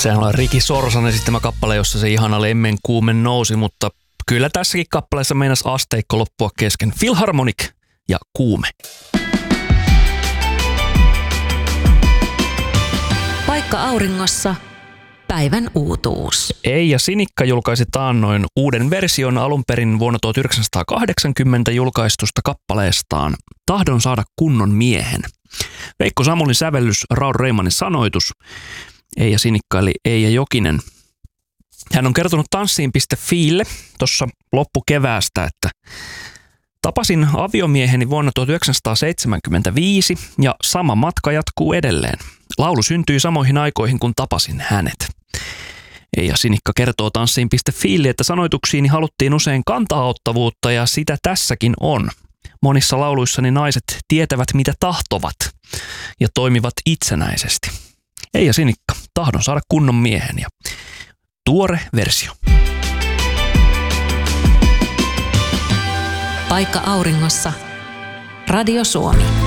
Sehän on Riki Sorsan esittämä kappale, jossa se ihana lemmenkuume nousi, mutta kyllä tässäkin kappaleessa meinasi asteikko loppua kesken. Philharmonic ja Kuume. Paikka auringossa. Päivän uutuus. Eija Sinikka julkaisi taannoin uuden version alun perin vuonna 1980 julkaistusta kappaleestaan Tahdon saada kunnon miehen. Veikko Samulin sävellys, Raul Reimanin sanoitus. Eija Sinikka eli Eija Jokinen. Hän on kertonut tanssiin.fiille tuossa loppukeväästä, että tapasin aviomieheni vuonna 1975 ja sama matka jatkuu edelleen. Laulu syntyi samoihin aikoihin, kun tapasin hänet. Eija Sinikka kertoo tanssiin.fiille, että sanoituksiini haluttiin usein kantaa-ottavuutta ja sitä tässäkin on. Monissa lauluissani naiset tietävät mitä tahtovat ja toimivat itsenäisesti. Eija Sinikka, Tahdon saada kunnon miehen ja tuore versio. Paikka auringossa. Radio Suomi.